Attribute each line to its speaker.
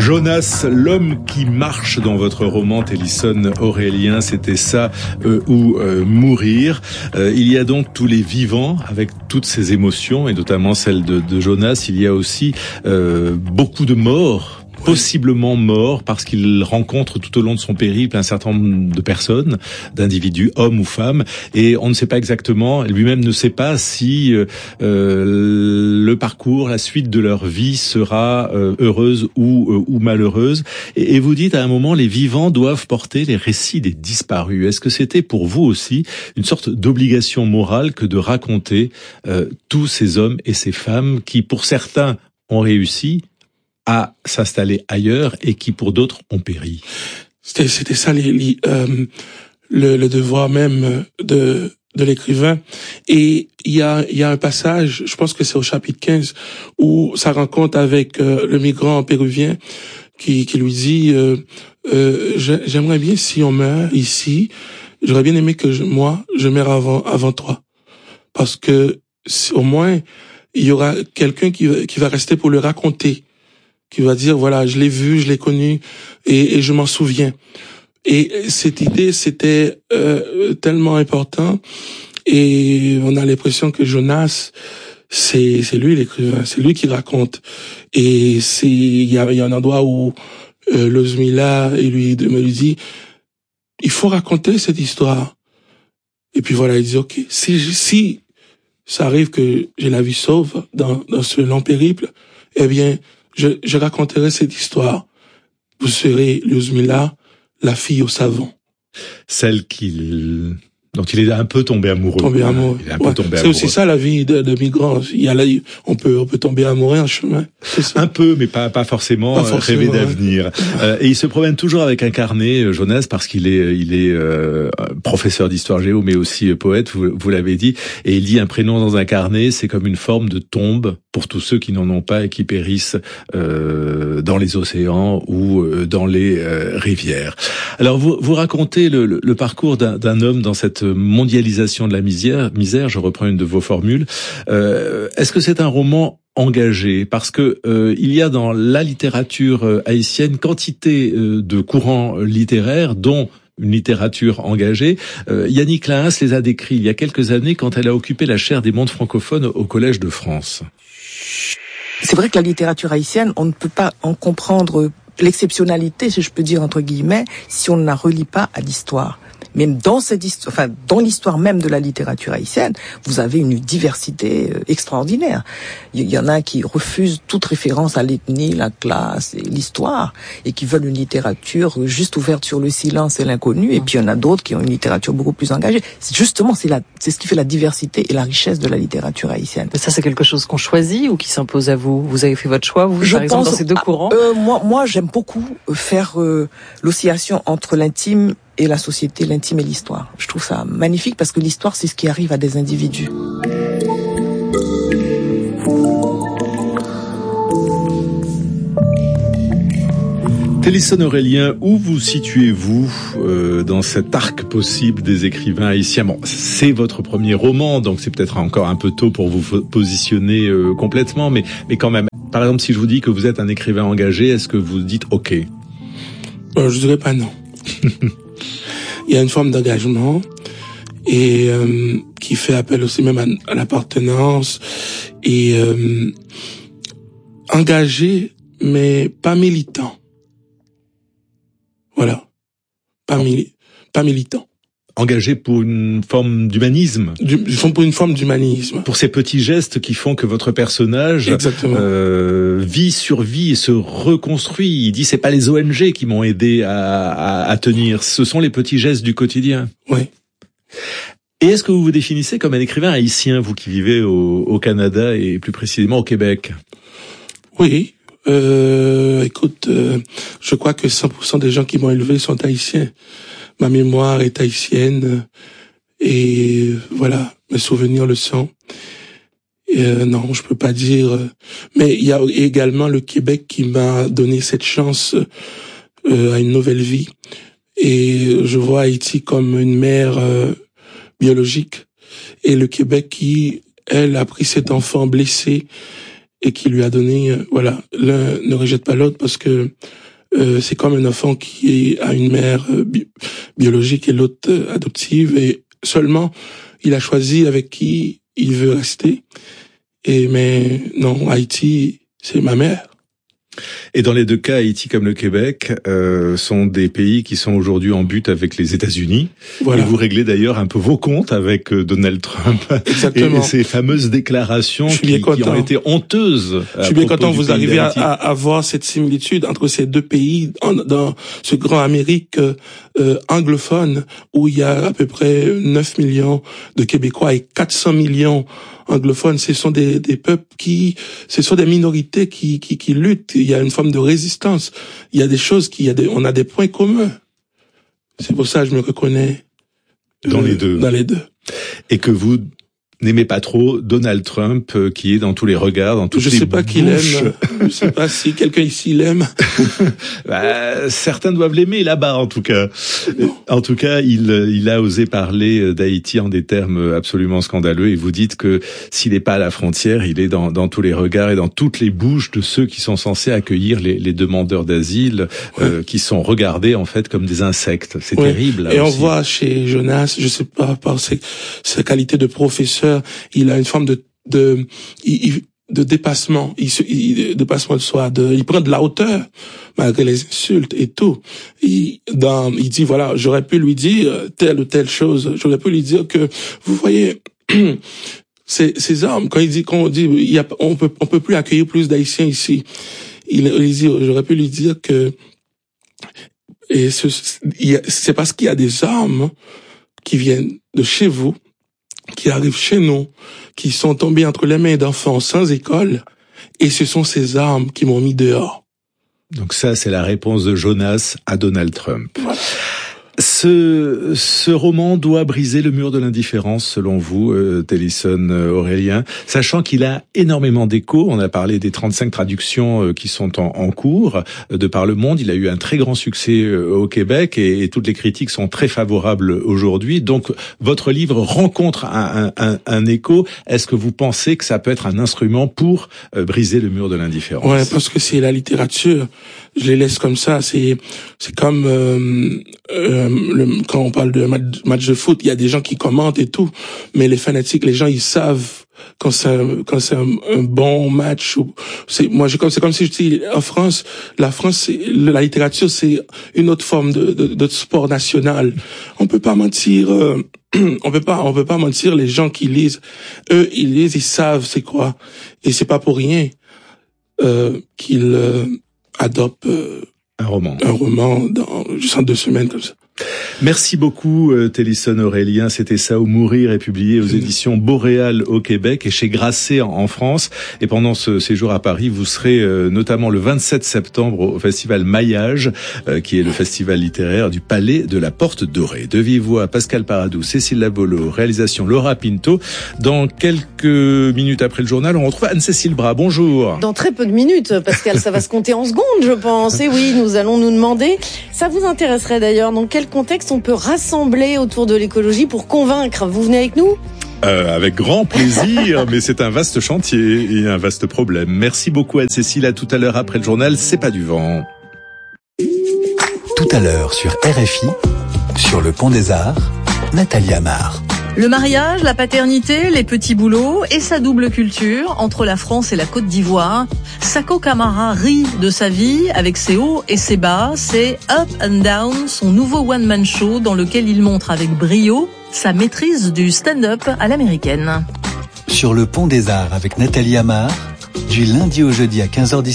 Speaker 1: Jonas, l'homme qui marche dans votre roman Télissone Aurélien, c'était ça ou mourir. Il y a donc tous les vivants avec toutes ces émotions et notamment celle de Jonas. Il y a aussi beaucoup de morts. Possiblement mort parce qu'il rencontre tout au long de son périple un certain nombre de personnes, d'individus, hommes ou femmes, et on ne sait pas exactement, lui-même ne sait pas si le parcours, la suite de leur vie sera heureuse ou malheureuse. Et vous dites à un moment, les vivants doivent porter les récits des disparus. Est-ce que c'était pour vous aussi une sorte d'obligation morale que de raconter tous ces hommes et ces femmes qui, pour certains, ont réussi à s'installer ailleurs et qui pour d'autres ont péri?
Speaker 2: C'était ça le devoir même de l'écrivain. Et il y a un passage, je pense que c'est au chapitre 15, où sa rencontre avec le migrant péruvien qui lui dit j'aimerais bien, si on meurt ici, j'aurais bien aimé que je meure avant toi, parce que au moins il y aura quelqu'un qui va rester pour le raconter, qui va dire, voilà, je l'ai vu, je l'ai connu, et je m'en souviens. Et cette idée, c'était tellement important, et on a l'impression que Jonas, c'est lui l'écrivain, c'est lui qui raconte. Et il y a un endroit où Luzmila me lui dit, il faut raconter cette histoire. Et puis voilà, il dit, ok, si ça arrive que j'ai la vie sauve dans ce long périple, eh bien, je raconterai cette histoire. Vous serez Luzmila, la fille au savon.
Speaker 1: Celle dont il est un peu tombé amoureux.
Speaker 2: Il est un peu tombé amoureux. C'est aussi ça la vie de migrant. On peut tomber amoureux en chemin.
Speaker 1: Un peu, mais pas forcément rêver d'avenir. Et il se promène toujours avec un carnet, Jonas, parce qu'il est professeur d'histoire géo, mais aussi poète, vous l'avez dit. Et il dit un prénom dans un carnet, c'est comme une forme de tombe pour tous ceux qui n'en ont pas et qui périssent dans les océans ou dans les rivières. Alors vous racontez le parcours d'un homme dans cette mondialisation de la misère, je reprends une de vos formules. Est-ce que c'est un roman engagé? Parce que il y a dans la littérature haïtienne quantité de courants littéraires, dont une littérature engagée. Yannick Lahens les a décrits il y a quelques années quand elle a occupé la chaire des mondes francophones au Collège de France.
Speaker 3: C'est vrai que la littérature haïtienne, on ne peut pas en comprendre l'exceptionnalité, si je peux dire entre guillemets, si on ne la relie pas à l'histoire. Même dans dans l'histoire même de la littérature haïtienne, vous avez une diversité extraordinaire. Il y en a qui refusent toute référence à l'ethnie, la classe et l'histoire, et qui veulent une littérature juste ouverte sur le silence et l'inconnu. Et puis il y en a d'autres qui ont une littérature beaucoup plus engagée. Justement, c'est ce qui fait la diversité et la richesse de la littérature haïtienne.
Speaker 4: Mais ça, c'est quelque chose qu'on choisit ou qui s'impose à vous? Vous avez fait votre choix, par exemple, dans ces deux courants?
Speaker 3: Moi, j'aime beaucoup faire l'oscillation entre l'intime et la société, l'intime et l'histoire. Je trouve ça magnifique parce que l'histoire, c'est ce qui arrive à des individus.
Speaker 1: Télissone Aurélien, où vous situez-vous dans cet arc possible des écrivains haïtiens? Bon, c'est votre premier roman, donc c'est peut-être encore un peu tôt pour vous positionner complètement, mais quand même. Par exemple, si je vous dis que vous êtes un écrivain engagé, est-ce que vous dites OK?
Speaker 2: Je dirais pas non. Il y a une forme d'engagement et qui fait appel aussi même à l'appartenance et engagé mais pas militant. Voilà, pas militant.
Speaker 1: Engagé pour une forme d'humanisme.
Speaker 2: Pour une forme d'humanisme.
Speaker 1: Pour ces petits gestes qui font que votre personnage survit et se reconstruit. Il dit c'est pas les ONG qui m'ont aidé à tenir, ce sont les petits gestes du quotidien.
Speaker 2: Oui.
Speaker 1: Et est-ce que vous vous définissez comme un écrivain haïtien, vous qui vivez au Canada et plus précisément au Québec?
Speaker 2: Oui. Écoute, je crois que 100% des gens qui m'ont élevé sont haïtiens. Ma mémoire est haïtienne et voilà, mes souvenirs le sont. Non, je peux pas dire. Mais il y a également le Québec qui m'a donné cette chance à une nouvelle vie. Et je vois Haïti comme une mère biologique et le Québec qui, elle, a pris cet enfant blessé et qui lui a donné, voilà, l'un ne rejette pas l'autre parce que c'est comme un enfant qui a une mère biologique et l'autre adoptive, et seulement il a choisi avec qui il veut rester. Mais non, Haïti, c'est ma mère.
Speaker 1: Et dans les deux cas, Haïti comme le Québec sont des pays qui sont aujourd'hui en butte avec les États-Unis. Voilà. Et vous réglez d'ailleurs un peu vos comptes avec Donald Trump.
Speaker 2: Exactement.
Speaker 1: Et ces fameuses déclarations qui ont été honteuses.
Speaker 2: Je suis bien content que vous arriviez à voir cette similitude entre ces deux pays dans ce grand Amérique anglophone où il y a à peu près 9 millions de Québécois et 400 millions anglophones. Ce sont des peuples ce sont des minorités qui luttent. Il y a une forme de résistance. Il y a des choses on a des points communs. C'est pour ça que je me reconnais
Speaker 1: dans les deux. Et que vous n'aimez pas trop Donald Trump, qui est dans tous les regards, dans toutes les bouches.
Speaker 2: Je sais pas qui l'aime. Je sais pas si quelqu'un ici l'aime.
Speaker 1: Certains doivent l'aimer là-bas, en tout cas. En tout cas, il a osé parler d'Haïti en des termes absolument scandaleux. Et vous dites que s'il n'est pas à la frontière, il est dans tous les regards et dans toutes les bouches de ceux qui sont censés accueillir les demandeurs d'asile, qui sont regardés en fait comme des insectes. C'est terrible. Là,
Speaker 2: et
Speaker 1: aussi.
Speaker 2: On voit chez Jonas, je sais pas, par sa qualité de professeur, il a une forme de dépassement, dépassement de soi, il prend de la hauteur malgré les insultes et tout. Il dit voilà, j'aurais pu lui dire telle ou telle chose, j'aurais pu lui dire que vous voyez ces hommes, quand on dit on peut plus accueillir plus d'Haïtiens ici, il dit j'aurais pu lui dire que c'est parce qu'il y a des hommes qui viennent de chez vous, qui arrivent chez nous, qui sont tombés entre les mains d'enfants sans école, et ce sont ces armes qui m'ont mis dehors.
Speaker 1: Donc ça, c'est la réponse de Jonas à Donald Trump.
Speaker 2: Voilà.
Speaker 1: Ce roman doit briser le mur de l'indifférence, selon vous, Tellison Aurélien, sachant qu'il a énormément d'échos. On a parlé des 35 traductions qui sont en cours de par le monde. Il a eu un très grand succès au Québec et toutes les critiques sont très favorables aujourd'hui. Donc, votre livre rencontre un écho. Est-ce que vous pensez que ça peut être un instrument pour briser le mur de l'indifférence?
Speaker 2: Ouais, parce que c'est la littérature. Je les laisse comme ça. C'est comme quand on parle de match de foot, il y a des gens qui commentent et tout, mais les fanatiques, les gens, ils savent quand c'est un bon match. C'est comme si je dis en France, la littérature, c'est une autre forme de sport national. On peut pas mentir. On peut pas mentir. Les gens qui lisent, eux, ils lisent, ils savent c'est quoi, et c'est pas pour rien qu'ils adoptent
Speaker 1: un roman
Speaker 2: dans juste en 2 semaines comme ça.
Speaker 1: Merci beaucoup Tellison Aurélien, c'était ça ou mourir est publié aux éditions Boréal au Québec et chez Grasset en France. Et pendant ce séjour à Paris, vous serez notamment le 27 septembre au festival Maillage, qui est le festival littéraire du Palais de la Porte Dorée. De vive voix, Pascal Paradou, Cécile Labolo, réalisation Laura Pinto. Dans quelques minutes après le journal, on retrouve Anne-Cécile Bras. Bonjour.
Speaker 5: Dans très peu de minutes, Pascal, ça va se compter en secondes, je pense. Et oui, nous allons nous demander, ça vous intéresserait d'ailleurs, dans quel contexte on peut rassembler autour de l'écologie pour convaincre. Vous venez avec nous ?
Speaker 1: Avec grand plaisir, mais c'est un vaste chantier et un vaste problème. Merci beaucoup Anne-Cécile, à tout à l'heure après le journal, c'est pas du vent.
Speaker 6: Tout à l'heure sur RFI, sur le Pont des Arts, Nathalie Amar.
Speaker 7: Le mariage, la paternité, les petits boulots et sa double culture entre la France et la Côte d'Ivoire. Sako Kamara rit de sa vie avec ses hauts et ses bas. C'est Up and Down, son nouveau one-man show dans lequel il montre avec brio sa maîtrise du stand-up à l'américaine.
Speaker 6: Sur le Pont des Arts avec Nathalie Amar, du lundi au jeudi à 15h17.